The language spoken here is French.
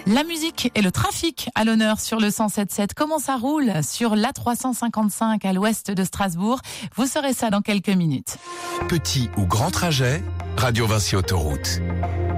La musique et le trafic à l'honneur sur le 107.7. Comment ça roule sur l'A355 à l'ouest de Strasbourg? Vous saurez ça dans quelques minutes. Petit ou grand trajet, Radio Vinci Autoroute.